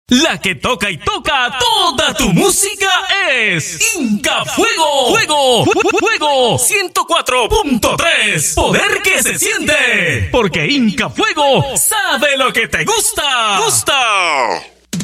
La que toca y toca toda tu música es Inca Fuego. Fuego 104.3. Poder que se siente. Porque Inca Fuego sabe lo que te gusta.